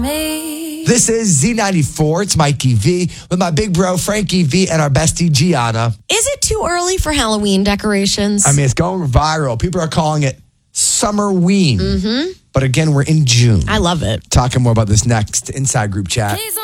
This is Z94. It's Mikey V with my big bro, Frankie V, and our bestie, Gianna. Is it too early for Halloween decorations? I mean, it's going viral. People are calling it Summerween. But again, we're in June. I love it. Talking more about this next inside group chat.